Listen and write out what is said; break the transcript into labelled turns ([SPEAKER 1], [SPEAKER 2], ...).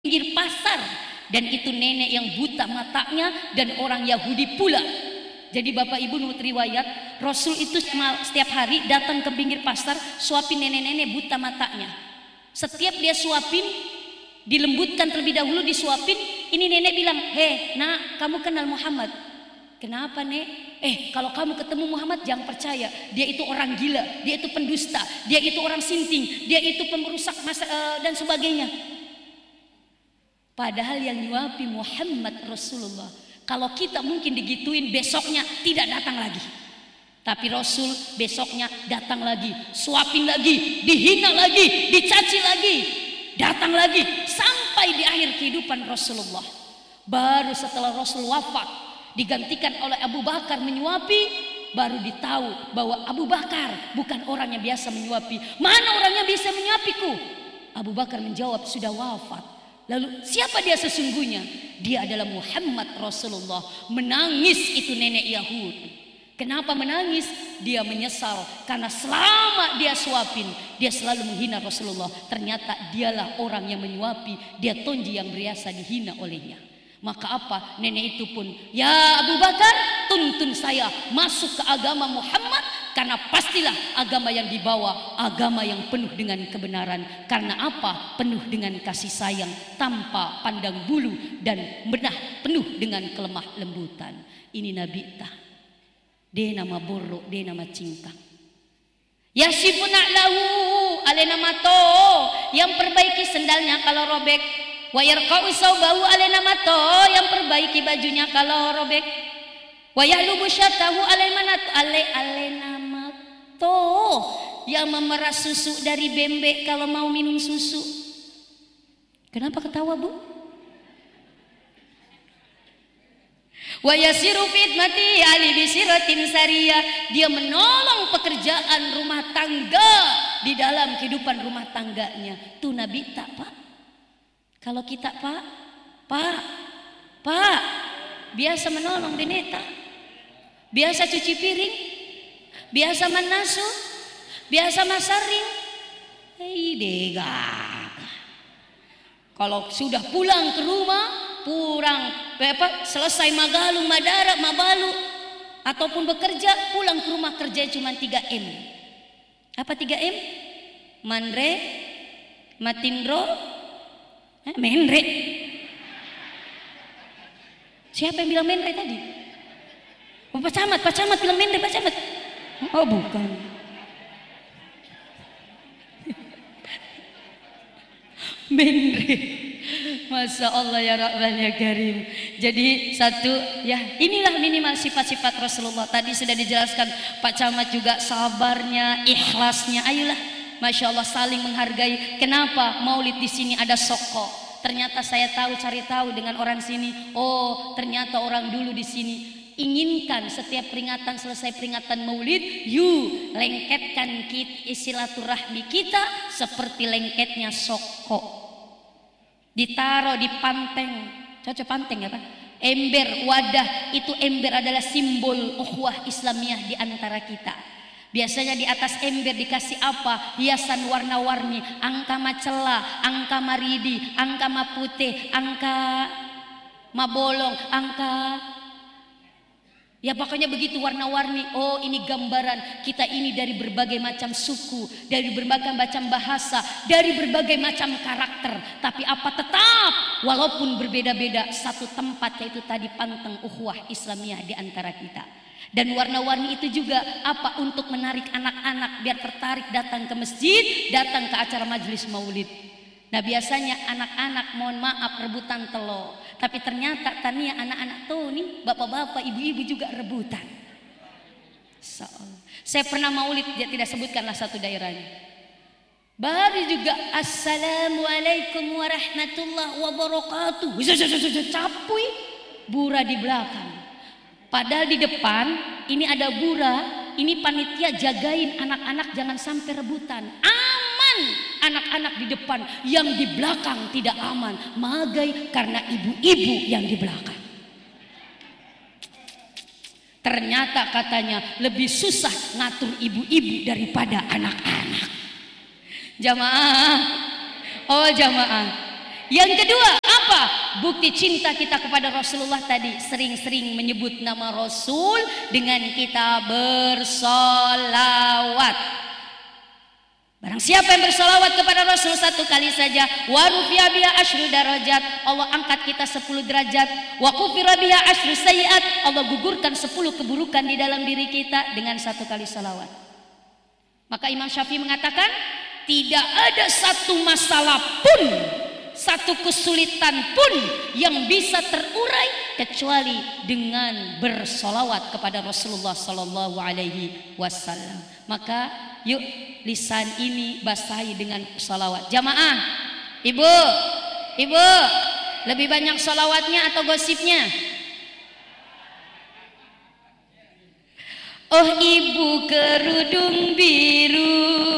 [SPEAKER 1] pinggir pasar, dan itu nenek yang buta matanya dan orang Yahudi pula. Jadi Bapak Ibu menurut riwayat, Rasul itu setiap hari datang ke pinggir pasar suapin nenek-nenek buta matanya. Setiap dia suapin, dilembutkan terlebih dahulu disuapin, ini nenek bilang, "Hei nak, kamu kenal Muhammad?" "Kenapa nek?" Kalau kamu ketemu Muhammad jangan percaya, dia itu orang gila, dia itu pendusta, dia itu orang sinting, dia itu pemerusak dan sebagainya. Padahal yang nyuapi Muhammad Rasulullah. Kalau kita mungkin digituin, besoknya tidak datang lagi. Tapi Rasul besoknya datang lagi, suapin lagi, dihina lagi, dicaci lagi, datang lagi, sampai di akhir kehidupan Rasulullah. Baru setelah Rasul wafat, digantikan oleh Abu Bakar menyuapi, baru ditahu bahwa Abu Bakar bukan orang yang biasa menyuapi. "Mana orang yang bisa menyuapiku?" Abu Bakar menjawab, "Sudah wafat." Lalu siapa dia sesungguhnya? Dia adalah Muhammad Rasulullah. Menangis itu nenek Yahudi. Kenapa menangis? Dia menyesal karena selama dia suapin, dia selalu menghina Rasulullah. Ternyata dialah orang yang menyuapi, dia tonji yang biasa dihina olehnya. Maka apa? Nenek itu pun, "Ya Abu Bakar, tuntun saya masuk ke agama Muhammad, karena pastilah agama yang dibawa agama yang penuh dengan kebenaran. Karena apa? Penuh dengan kasih sayang, tanpa pandang bulu, dan benar penuh dengan kelemah lembutan." Ini Nabi tah. Dia nama borok, dia nama cingkang. Yashifuna lahu alena mato, yang perbaiki sendalnya kalau robek. Wa yarqa'u saubahu alena mato, yang perbaiki bajunya kalau robek. Wa yahlubu syatahu alena mato, yang memeras susu dari bembek kalau mau minum susu. Kenapa ketawa Bu? Wa yasiru fitmati ali bisiratin sariyah, dia menolong pekerjaan rumah tangga di dalam kehidupan rumah tangganya. Tuh Nabi tak Pak. Kalau kita Pak biasa menolong bineta, biasa cuci piring, biasa manasu, biasa masaring. Kalau sudah pulang ke rumah, selesai magalung, madara, mabalu, ataupun bekerja, pulang ke rumah kerja cuma 3M. Apa 3M? Manre, matindro, menre. Siapa yang bilang menre tadi? Pak Camat bilang menre, Pak Camat. Oh bukan. Menre. Masya Allah ya Rahman ya Karim. Jadi satu, ya inilah minimal sifat-sifat Rasulullah. Tadi sudah dijelaskan Pak Camat juga, sabarnya, ikhlasnya. Ayolah, Masya Allah saling menghargai. Kenapa maulid di sini ada soko? Ternyata saya cari tahu dengan orang sini. Oh, ternyata orang dulu di sini inginkan setiap peringatan, selesai peringatan maulid, lengketkan silaturahmi kita seperti lengketnya soko. Ditaruh di panteng, cocok panteng ya Pak? Ember, wadah, itu ember adalah simbol ukhuwah Islamiyah di antara kita. Biasanya di atas ember dikasih apa? Hiasan warna-warni, angka macela, angka maridi, angka maputih, angka mabolong, angka, ya pokoknya begitu warna-warni. Oh, ini gambaran kita ini dari berbagai macam suku, dari berbagai macam bahasa, dari berbagai macam karakter. Tapi apa, tetap walaupun berbeda-beda, satu tempat, yaitu tadi panteng ukhuwah Islamiyah di antara kita. Dan warna-warni itu juga apa? Untuk menarik anak-anak biar tertarik datang ke masjid, datang ke acara majelis maulid. Nah biasanya anak-anak mohon maaf rebutan telur. Tapi ternyata tania anak-anak tuh nih, bapak-bapak, ibu-ibu juga rebutan. Saya pernah maulid, dia tidak sebutkanlah satu daerahnya. Baru juga assalamualaikum warahmatullahi wabarakatuh. Capui bura di belakang. Padahal di depan ini ada bura, ini panitia jagain anak-anak jangan sampai rebutan. Aman anak-anak di depan, yang di belakang tidak aman. Magai karena ibu-ibu yang di belakang. Ternyata katanya lebih susah ngatur ibu-ibu daripada anak-anak. Jamaah, oh jamaah, Yang kedua apa? Bukti cinta kita kepada Rasulullah tadi, sering-sering menyebut nama Rasul dengan kita bersolawat. Barang siapa yang bersolawat kepada Rasul 1 kali saja, wa rufi'a biha asyru darajat, Allah angkat kita 10 derajat, wa kufira biha asyru sayyi'at, Allah gugurkan 10 keburukan di dalam diri kita dengan 1 kali salawat. Maka Imam Syafi'i mengatakan, tidak ada satu masalah pun, satu kesulitan pun yang bisa terurai kecuali dengan bersolawat kepada Rasulullah sallallahu alaihi wasallam. Maka yuk lisan ini basahi dengan salawat. Jamaah, ibu, lebih banyak salawatnya atau gosipnya? Oh ibu kerudung biru,